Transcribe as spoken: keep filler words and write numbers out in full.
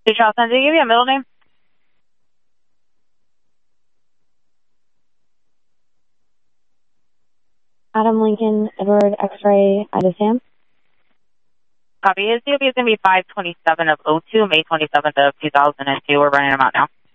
Hey, Charleston, did he give you a middle name? Adam Lincoln, Edward X-ray, Ida Sam. Copy. His D O B is going to be five twenty-seven of oh two, May twenty-seventh of two thousand two. We're running them out now.